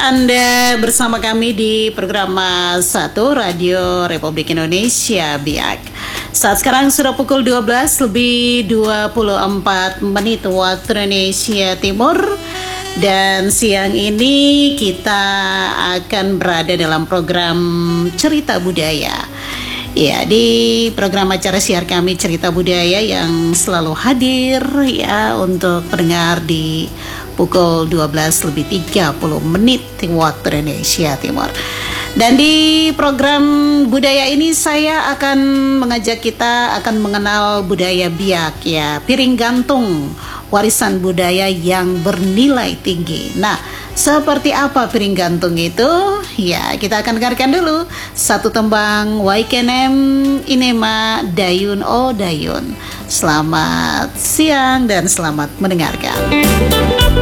Anda bersama kami di program 1 Radio Republik Indonesia BIAK. Saat sekarang sudah pukul 12 lebih 24 menit waktu Indonesia Timur. Dan siang ini kita akan berada dalam program Cerita Budaya. Ya, di program acara siar kami Cerita Budaya yang selalu hadir ya untuk pendengar di pukul 12 lebih 30 menit waktu Indonesia Timur. Dan di program budaya ini saya akan mengajak kita akan mengenal budaya Biak ya, piring gantung, warisan budaya yang bernilai tinggi. Nah, seperti apa piring gantung itu? Ya, kita akan dengarkan dulu satu tembang Waikenem Inema Dayun O Dayun. Selamat siang dan selamat mendengarkan.